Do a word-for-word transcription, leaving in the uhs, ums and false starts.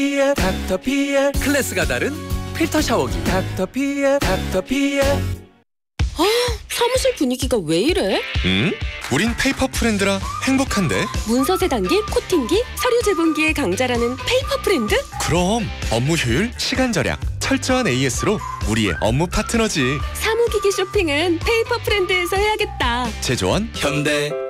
피엘 닥터피엘 클래스가 다른 필터 샤워기 닥터피엘 닥터피엘. 사무실 분위기가 왜 이래? 음? 우린 페이퍼 프렌드라 행복한데? 문서 세단기, 코팅기, 서류 제본기의 강자라는 페이퍼 프렌드? 그럼 업무 효율, 시간 절약, 철저한 에이에스로 우리의 업무 파트너지. 사무기기 쇼핑은 페이퍼 프렌드에서 해야겠다. 제조원 현대